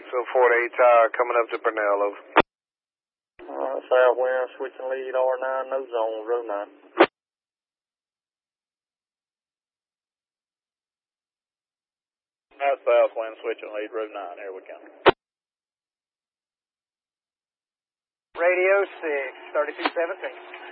6048 Tower, coming up to Purnell, over. Southwind, switching lead R9, no zone, road 9. Southwind, switching lead, road 9, here we come. Radio 6, 3217.